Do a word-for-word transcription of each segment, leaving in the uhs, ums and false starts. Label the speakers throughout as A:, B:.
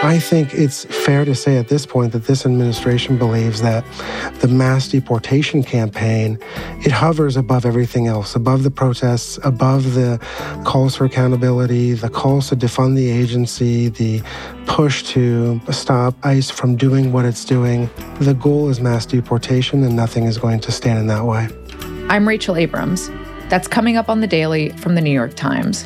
A: I think it's fair to say at this point that this administration believes that the mass deportation campaign, it hovers above everything else, above the protests, above the calls for accountability, the calls to defund the agency, the push to stop ICE from doing what it's doing. The goal is mass deportation, and nothing is going to stand in that way.
B: I'm Rachel Abrams. That's coming up on The Daily from The New York Times.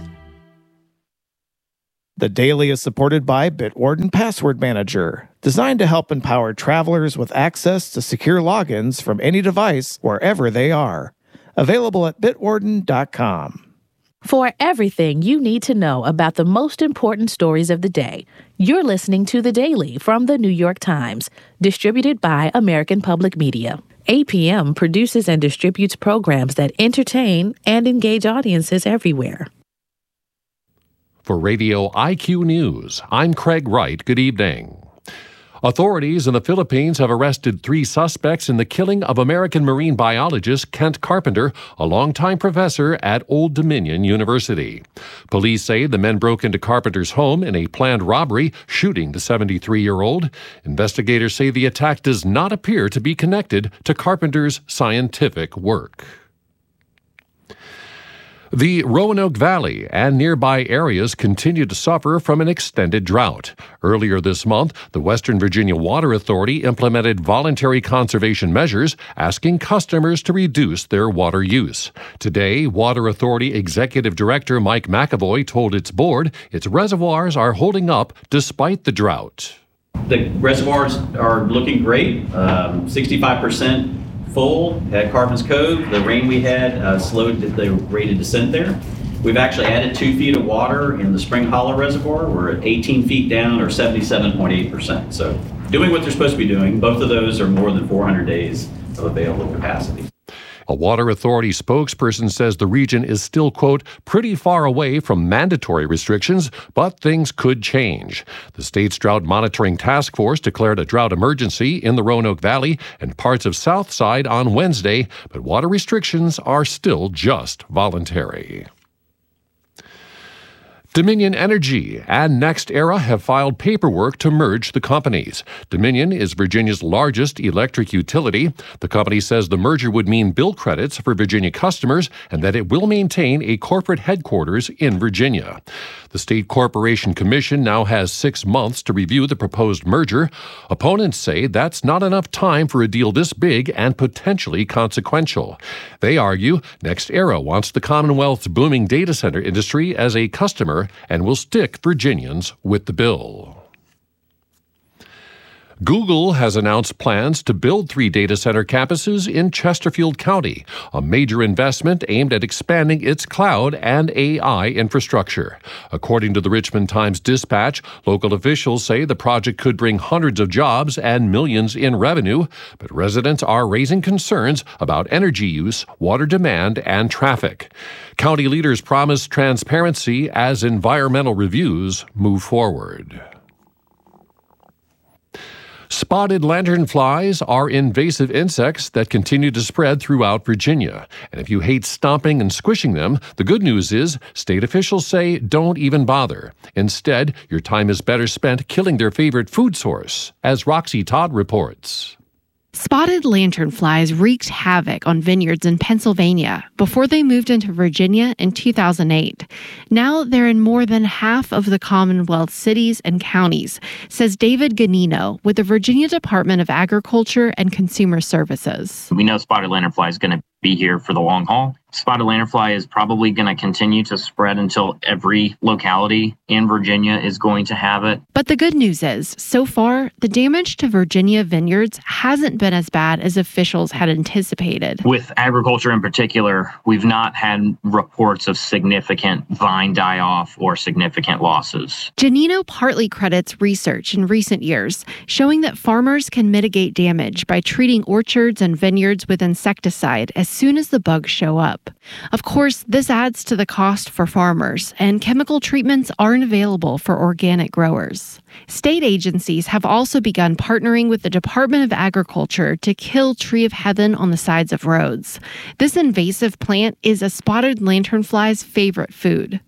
C: The Daily is supported by Bitwarden Password Manager, designed to help empower travelers with access to secure logins from any device wherever they are. Available at bitwarden dot com.
D: For everything you need to know about the most important stories of the day, you're listening to The Daily from The New York Times, distributed by American Public Media. A P M produces and distributes programs that entertain and engage audiences everywhere.
E: For Radio I Q News, I'm Craig Wright. Good evening. Authorities in the Philippines have arrested three suspects in the killing of American marine biologist Kent Carpenter, a longtime professor at Old Dominion University. Police say the men broke into Carpenter's home in a planned robbery, shooting the seventy-three-year-old. Investigators say the attack does not appear to be connected to Carpenter's scientific work. The Roanoke Valley and nearby areas continue to suffer from an extended drought. Earlier this month, the Western Virginia Water Authority implemented voluntary conservation measures, asking customers to reduce their water use. Today, Water Authority Executive Director Mike McAvoy told its board its reservoirs are holding up despite the drought.
F: The reservoirs are looking great, um, sixty-five percent full at Carvin's Cove. The rain we had uh, slowed the rate of descent there. We've actually added two feet of water in the Spring Hollow Reservoir. We're at eighteen feet down, or seventy-seven point eight percent. So doing what they're supposed to be doing. Both of those are more than four hundred days of available capacity.
E: A Water Authority spokesperson says the region is still, quote, pretty far away from mandatory restrictions, but things could change. The state's Drought Monitoring Task Force declared a drought emergency in the Roanoke Valley and parts of Southside on Wednesday, but water restrictions are still just voluntary. Dominion Energy and NextEra have filed paperwork to merge the companies. Dominion is Virginia's largest electric utility. The company says the merger would mean bill credits for Virginia customers and that it will maintain a corporate headquarters in Virginia. The State Corporation Commission now has six months to review the proposed merger. Opponents say that's not enough time for a deal this big and potentially consequential. They argue NextEra wants the Commonwealth's booming data center industry as a customer and will stick Virginians with the bill. Google has announced plans to build three data center campuses in Chesterfield County, a major investment aimed at expanding its cloud and A I infrastructure. According to the Richmond Times-Dispatch, local officials say the project could bring hundreds of jobs and millions in revenue, but residents are raising concerns about energy use, water demand, and traffic. County leaders promise transparency as environmental reviews move forward. Spotted lanternflies are invasive insects that continue to spread throughout Virginia. And if you hate stomping and squishing them, the good news is state officials say don't even bother. Instead, your time is better spent killing their favorite food source, as Roxy Todd reports.
G: Spotted lanternflies wreaked havoc on vineyards in Pennsylvania before they moved into Virginia in two thousand eight. Now they're in more than half of the Commonwealth cities and counties, says David Ganino with the Virginia Department of Agriculture and Consumer Services.
H: We know spotted lanternfly is going to be here for the long haul. Spotted lanternfly is probably going to continue to spread until every locality in Virginia is going to have it.
G: But the good news is, so far, the damage to Virginia vineyards hasn't been as bad as officials had anticipated.
H: With agriculture in particular, we've not had reports of significant vine die-off or significant losses.
G: Ganino partly credits research in recent years showing that farmers can mitigate damage by treating orchards and vineyards with insecticide as soon as the bugs show up. Of course, this adds to the cost for farmers, and chemical treatments aren't available for organic growers. State agencies have also begun partnering with the Department of Agriculture to kill tree of heaven on the sides of roads. This invasive plant is a spotted lanternfly's favorite food.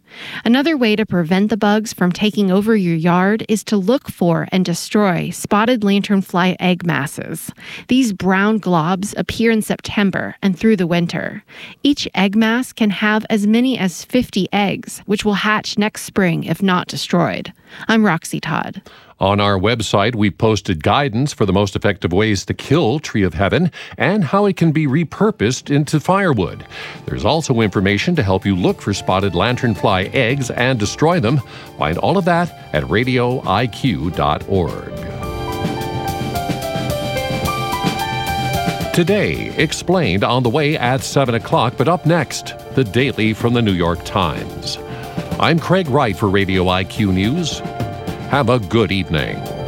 G: Another way to prevent the bugs from taking over your yard is to look for and destroy spotted lanternfly egg masses. These brown globs appear in September and through the winter. Each egg mass can have as many as fifty eggs, which will hatch next spring if not destroyed. I'm Roxy Todd.
E: On our website, we posted guidance for the most effective ways to kill Tree of Heaven and how it can be repurposed into firewood. There's also information to help you look for spotted lanternfly eggs and destroy them. Find all of that at radio I Q dot org. Today, explained on the way at seven o'clock, but up next, the Daily from the New York Times. I'm Craig Wright for Radio I Q News. Have a good evening.